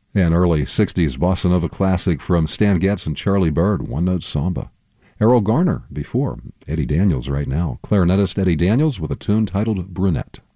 An early 60s bossa nova classic from Stan Getz and Charlie Bird, One Note Samba. Errol Garner before, Eddie Daniels right now. Clarinetist Eddie Daniels with a tune titled Brunette.